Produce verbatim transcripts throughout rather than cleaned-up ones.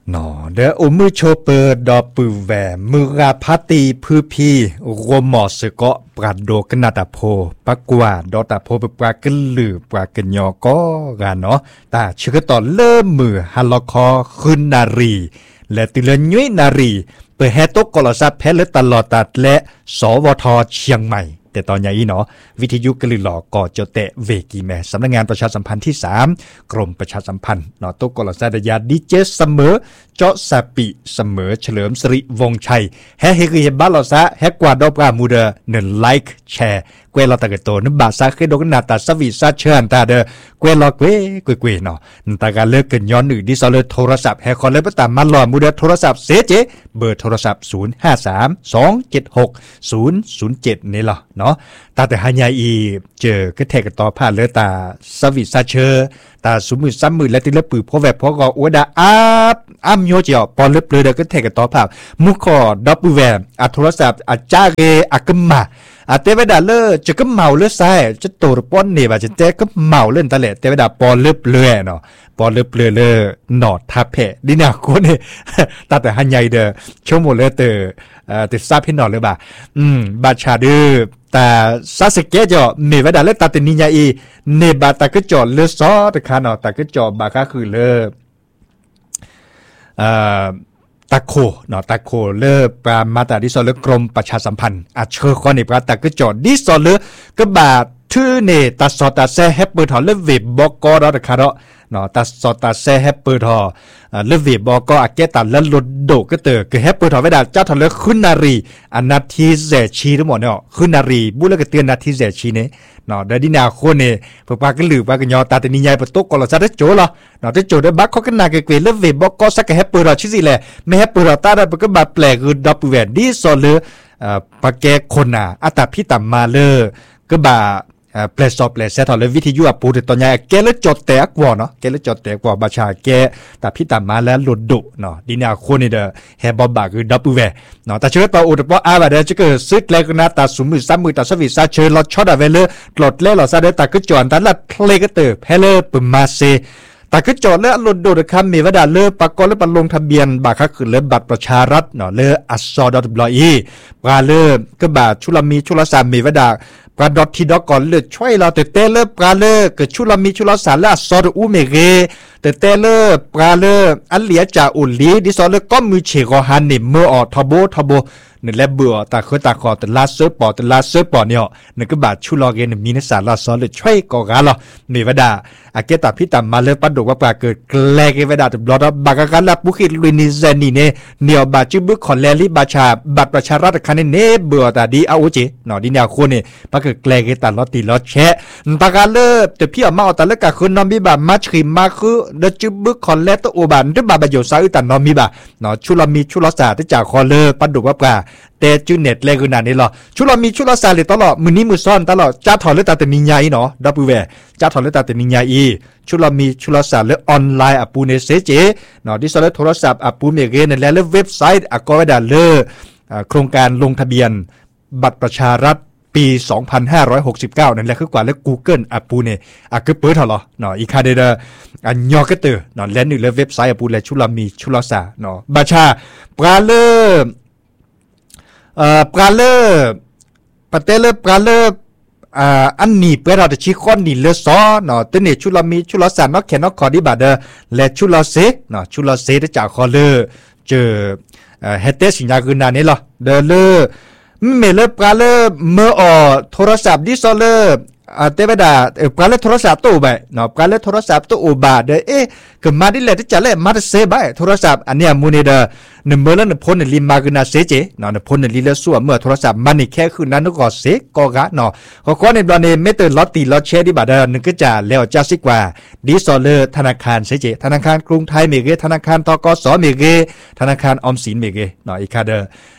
หนอเดออุมือโชเปอร์ดอปือแวมือราพาตีพือพีโรมอสเกาะปราดโดกนาตาโพปากว่าดอตาโพปปรากันลือปรากันยอก็กันเนาะแต่ชื่อต่อเริ่มมือฮัลลคอคืนนารีและติเลยุ้ยนารีเปิดแฮตกกลสับแพลตลอดตัดและสวทเชียงใหม่แต่ตอนนี้เนาะวิทยุกลือหลอก่อเจเตเวกีแมสำนักงานประชาสัมพันธ์ที่สามกรมประชาสัมพันธ์เนาะตกกลสัดยาดีเจเสมอเจาะสปีเสมอเฉลิมสิริวงชัยแฮเฮกเฮบ้านเราซะแฮกว่าดอกรามูเดอร์หนึ่งไลค์แชร์เกวเราตะเกตโตนบาซาเคดกนาตาสวีซาเชิญตาเดอเกวลอเกวเกวเกวเนาะตาการเลิกกันย้อนหนึ่งดิซอลเลโทรศัพท์แฮคอนเลยประตามมาหล่อมูเดอร์โทรศัพท์เซเจเบอร์โทรศัพท์ศูนย์ ห้า สาม สอง เจ็ด หก ศูนย์ ศูนย์ เจ็ดนี่ล่ะเนาะตาแต่หายาอีเจอกระแทกต่อผ่านเลยตาสวีซาเชอตาสมือซ้ำมือและติเลปือพอแวบพอกออวดาอับอ้ำโยเจียวปอนเล็บเลยเด็กก็แทกต่อผ่านมุขอดับแวมอัโทรศัพท์อาจารย์เกอักมาอาเตวดาเลอจะก็เมาเลือดใส่จะโตรป้อนเนี่ยว่าจะเจ๊ก็เมาเล่นตะเละเตวดาปอนเล็บเลยเนาะปอนเล็บเลยเลยหนอดทับแผลดินาคนเนี่ยตาแต่หันใหญ่เด้อชั่วโมงเลยเตอเอ่อติดซาพี่หนอดเลยบ่าอืมบาชาดื้อแต่ซาสเกจอเมวดาเลตาตินิยาอีเนบาตาก็จอเลือดซอตะคาเนาะตาก็จอบาคาคือเลอเอ่อตะโคเนาะตะโคเลอปรามาตาดิซอเลกรมประชาสัมพันธ์อาเชอร์คอนในปราตาก็จอดิซอเลก็บาทื่อเนตาสอตาเซเฮปเปอร์ทอเลเวบอกกอดอตะคาเนาะเนาะตาสอตาเซเฮปเปอร์ทอเลเวบอกก็อาเกตาและลดโดก็เตอคือเฮปเปอร์ทอเวดาเจ้าทอเลขึ้นนารีอนาทีเซชีทั้งหมดเนาะขึ้นนารีบุเลกเตือนนาทีเซชีเนี่ยเนาะเดดินาโคเน่ปปาก็ลือปาก็ยอตาตนิยายปตกกอลซาเดโจละเนาะเดโจเดบักเขาก็นาเกเกเลเวบอกก็สักเฮปเปอร์ทอชิสิแลไม่เฮปเปอร์ทอตาได้ปก็บาแปลคือดับเวดดิซอเลเอ่อปาแกคนน่ะอัตพิตัมมาเลก็บาเปลสอบเปลเซทอลวิทยุอ่ะปูดตอนนี้แกเลยจดแตกว่าเนาะแกเลยจดแตกว่าบาชาแกแต่พี่ตามมาแล้วหลุดดุเนาะดินาคนนี่เด้อแฮบอบบาคือดับเบิลเวเนาะแต่เชื่อปาอุดปออาบาเดจะเกิดซึกแลกนาตาสมือซ้ำมือตาสวิซาเชิญลอดช็อตอะเวเลหลดเล่หลอดซาเดตาก็จอนตาลัดเพลก็เติบเพลปมาเซแต่ก็จอดเลือหลุดดุนะครับมีวดาเลือปากกอเลือปันลงทะเบียนบาคักคือเลือบัตรประชารัฐเนาะเลืออัสซอดอตบลออีปลาเลือก็บาชุลมีชุลสามมีวดาปลาดอทที่ดอกก่อนเลือช่วยเราแต่เตเลือปลาเลือเกิดชุลมีชุลสารและอัสซอดอูเมเกแต่เตเลือปลาเลืออันเหลียจ่าอุลีดิซอเลือก็มือเชกอฮันนี่เมื่อออกทบทบนี่แหละเบื่อแต่เคยตาคอแต่ลาเซอร์ปอแต่ลาเซอร์ปอเนี่ยนี่ก็บาดชุลอเกนมีนสารลาซอเลยช่วยก่อกันหรอมีวดาอาเกตาพิตามาเลยปัดดว่าปลาเกิดแกลกเวดาตบลอดบากกันละบุคิลุนิเซนีเนเนียวบาจิบุคอนแลลี่บาชาบัตรประชารัฐคันเนเบื่อแต่ดีเอาจีเนาะดิแนวคนเนี่ยปลาเกิดแกลกตาลอตีลอแชะปากกันเลยแต่พี่ออกมาเอาแต่ละกะคือนอมมีบามาชิมาคือเดจิบุคอนแลตโอบานด้วยบาบาโยซาอุตันนอมมีบาเนาะชุลมีชุลสาที่จากคอเลปัดดว่าปลาแต่จูเน็ตเลยคือนานี่หรอชุลมีชุลสาเลยตลอดมือนี้มือซ่อนตลอดจ้าถอดเลยตาแต่มีใหญ่เนาะดับเบิลเวจ้าถอดเลยตาแต่มีใหญ่อีชุลมีชุลสารและออนไลน์อปูเนเซเจเนาะดิสเลโทรศัพท์อปูเมเกนและเว็บไซต์อากอเวดาเลโครงการลงทะเบียนบัตรประชารัฐปีสองพันห้าร้อยหกสิบเก้านั่นแหละคือกว่าแล้ว Google อปูเนอะคือเปิดเท่าหรอเนาะอีคาเดเดออันยอก็เตอเนาะและนี่และเว็บไซต์อปูและชุลมีชุลสาเนาะบัชาปราเลเอ่อปราเลปะเตเลปราเลอ่าอันนี้เปิดเราจะชี้ข้อนี้เลซอเนาะตัวนี้ชุลมีชุลสารนอกแขนนอกคอดีบาเดอและชุลเซเนาะชุลเซได้จากคอเลเจอเอ่อเฮเตสิญญาคืนนานี้หรอเดอเลเมเลปราเลเมื่ออโทรศัพท์ดิซอเลอ่าเตวดาเออปราเลโทรศัพท์ตู้ไปเนาะปราเลโทรศัพท์ตู้บาเดอเอ๊ะก็มาดิแลที่จะเล่มาเซไปโทรศัพท์อันเนี้ยมูเนเดอหนึ่งเมื่อแล้วหนึ่งพ้นหนึ่งลิมาคืนาเซเจเนาะหนึ่งพ้นหนึ่งลิเลส่วนเมื่อโทรศัพท์มันนี่แค่คืนนั้นนึกก็เซก็กะเนาะเขาข้อในตอนนี้ไม่ตื่นล็อตตีล็อตแชร์ดิบาเดอนึงก็จะแล้วจะสิกว่าดิซอเลธนาคารเซเจธนาคารกรุงไทยเมเกธนาคารทกสเมเกธนาคารออมสินเมเกเนาะอีกค่ะเดอ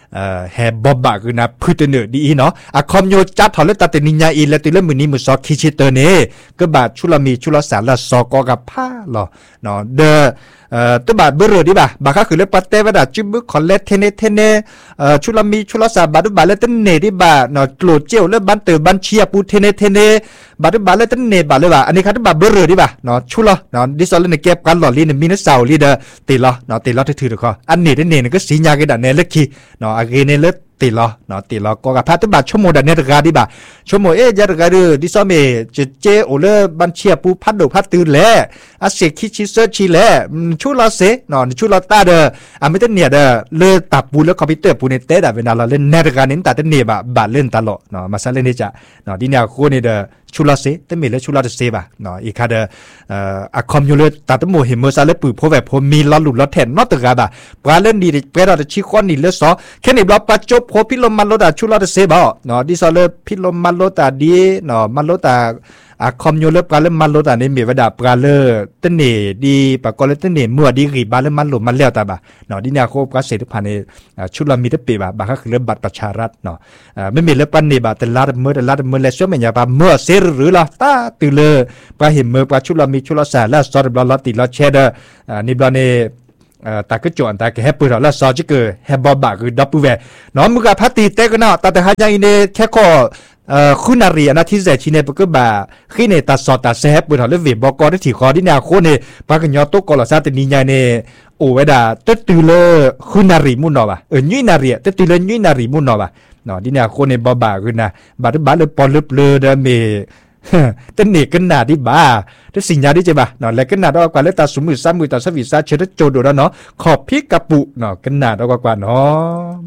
เอ่อแฮบบอบบะคือนะพืชเนื้อดีเนาะอะคอมโยจัดถอเลตาเตนิญาอีและติเลมือนี้มือซอคิชิเตเนก็บาชุลามีชุลสารละซอกอกับผ้าหรอเนาะเดอเอ่อตัวบาเบอร์ดีบ่ะบาก็คือเลปัตเตวดาจิบุคอลเลเทเนเทเนเอ่อชุลามีชุลสาบาดุบาเลตเนดิบ่าเนาะโกลเจียวเลบันเตอบันเชียปูเทเนเทเนบาดุบาเลตเนบาเลยบ่ะอันนี้คัดบาเบอร์ดีบ่ะเนาะชุลเนาะดิซอลในเก็บกันหล่อลีนมีนสาวลีเดอติลอเนาะติลอถือๆก็อันนี้เดเนนก็สิญญากันดาเนเลคีเนาะอะเกเนเลตีล้อเนาะตีล้อก็กับพัฒนาชั่วโมงดันเนตกาดิบ่าชั่วโมงเอ๊ะจะตกาดูดิซอมเอจะเจโอเลบันเชียปูพัดดูพัดตื่นแหละอาเสกคิชิเซอร์ชีแหละชูลาเซเนาะชูลาตาเดออเมตันเนี่ยเดอเลือตับปูแล้วคอมพิวเตอร์ปูในเตดเวลาเราเล่นเนตกาเน้นตัดเนบะบาเล่นตลอดเนาะมาซาเล่นนี่จะเนาะดิเนี่ยคู่นี่เดอชูลาเซแต่มีแล้วชูลาเซบ่ะเนาะอีกคาเดอเอ่ออะคอมยูเลตัดโมเห็นเมื่อซาเลปือพอแบบพอมีล้อหลุดล้อแทนนอตกาบ่ะปลาเล่นดีเปรอะชิคอนนี่เลสอแค่ในบล็อกปัจจุบันพิลมมันโลดาชุลาเซบ่เนาะดิซอเลพิลมมันโลดาดีเนาะมันโลดาอะคอมยูเลปลาเลมันโลดานี่มีวดาปลาเลตเนดีปะกอเลตเนเมื่อดีรีบาเลมันโลมันแล้วตาบ่ะเนาะดิเนี่ยโคบก็เสร็จผ่านในชุลามีตะปีบ่ะบ่ก็คือเรื่องบัตรประชารัฐเนาะอ่าไม่มีเรื่องปันนี่บ่ะแต่ลาดเมื่อแต่ลาดเมื่อแล้วช่วยมันอย่าบ่เมื่อเสหรือล่ะตาตื่นเลยปลาเห็นเมื่อปลาชุลามีชุลาสาแล้วซอดบลอติลอเชเดอร์อ่านี่บลอเนเอ่อตาก็จวนตาก็แฮปปี้แล้วซอจิกแฮบบบะคือดับปูเวน้องมึงกับพัตติเตก็น่ะตาแต่หายังอินเนแค่ข้อเอ่อคุณารีนะที่เสชิเนปก็บ่าขี้เนตาสอตาแซบปุถเลเวบอกอได้ที่คอดินาโคเนปากญอตกอลซาตนิญาเนโอเวดาตตือเลคุณารีมุนนอบ่ะเออยุยนารีตตือเลยุยนารีมุนนอบ่ะเนาะดินาโคเนบ่บ่าคือนะบาดบาเลปอลเลเดเมแต่เนกันนาดิบ้าแต่สิ่งยาดิเจบ่ะเนาะแล้วกันนาดอกว่าเลตาสมุสามือตาสวิสาเชดโจโดเนาะขอบพิกะปุเนาะกันนาดอกว่าเนาะ